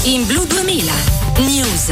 In Blu 2000 News.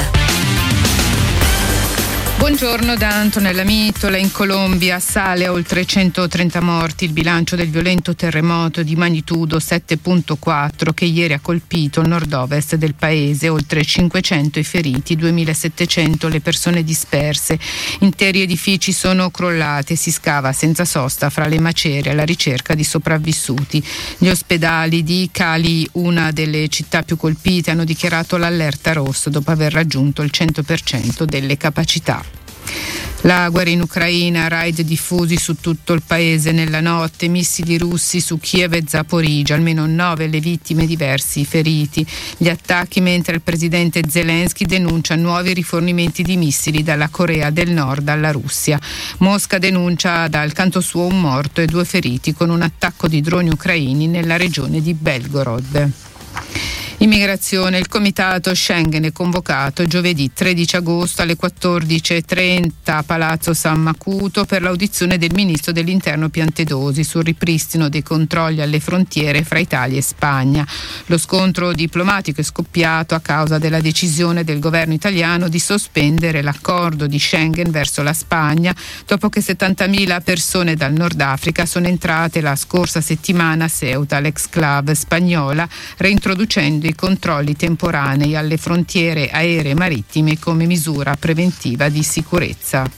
Buongiorno da Antonella Mitola. In Colombia sale a oltre 130 morti il bilancio del violento terremoto di magnitudo 7.4 che ieri ha colpito il nord-ovest del paese. Oltre 500 i feriti, 2.700 le persone disperse. Interi edifici sono crollati e si scava senza sosta fra le macerie alla ricerca di sopravvissuti. Gli ospedali di Cali, una delle città più colpite, hanno dichiarato l'allerta rosso dopo aver raggiunto il 100% delle capacità. La guerra in Ucraina, raid diffusi su tutto il paese nella notte, missili russi su Kiev e Zaporizhzhia, almeno 9 le vittime, diversi i feriti. Gli attacchi mentre il presidente Zelensky denuncia nuovi rifornimenti di missili dalla Corea del Nord alla Russia. Mosca denuncia dal canto suo un morto e 2 feriti con un attacco di droni ucraini nella regione di Belgorod. Immigrazione. Il comitato Schengen è convocato giovedì 13 agosto alle 14.30 a Palazzo San Macuto per l'audizione del ministro dell'Interno Piantedosi sul ripristino dei controlli alle frontiere fra Italia e Spagna. Lo scontro diplomatico è scoppiato a causa della decisione del governo italiano di sospendere l'accordo di Schengen verso la Spagna dopo che 70.000 persone dal Nord Africa sono entrate la scorsa settimana a Ceuta, l'exclave spagnola, reintroducendo i controlli temporanei alle frontiere aeree e marittime come misura preventiva di sicurezza.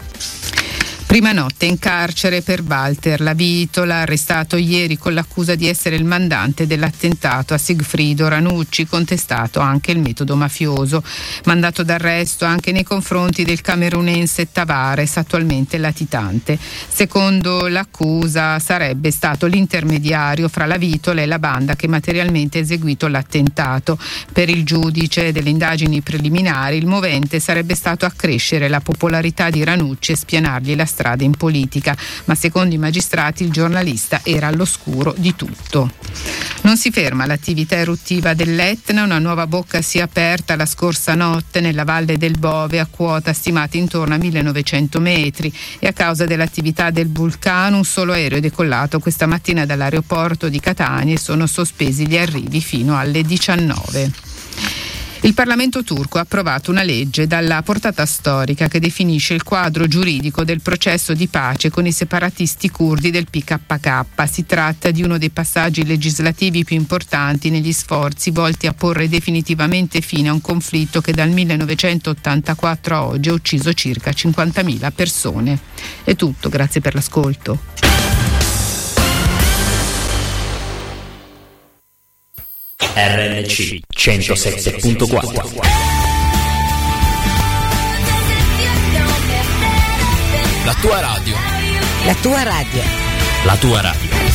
Prima notte in carcere per Walter Lavitola, arrestato ieri con l'accusa di essere il mandante dell'attentato a Sigfrido Ranucci, contestato anche il metodo mafioso. Mandato d'arresto anche nei confronti del camerunense Tavares, attualmente latitante. Secondo l'accusa sarebbe stato l'intermediario fra Lavitola e la banda che materialmente ha eseguito l'attentato. Per il giudice delle indagini preliminari il movente sarebbe stato accrescere la popolarità di Ranucci e spianargli la strada in politica, ma secondo i magistrati il giornalista era all'oscuro di tutto. Non si ferma l'attività eruttiva dell'Etna, una nuova bocca si è aperta la scorsa notte nella Valle del Bove a quota stimata intorno a 1900 metri e a causa dell'attività del vulcano un solo aereo è decollato questa mattina dall'aeroporto di Catania e sono sospesi gli arrivi fino alle 19. Il Parlamento turco ha approvato una legge dalla portata storica che definisce il quadro giuridico del processo di pace con i separatisti curdi del PKK. Si tratta di uno dei passaggi legislativi più importanti negli sforzi volti a porre definitivamente fine a un conflitto che dal 1984 a oggi ha ucciso circa 50.000 persone. È tutto, grazie per l'ascolto. RNC 107.4. La tua radio. La tua radio. La tua radio.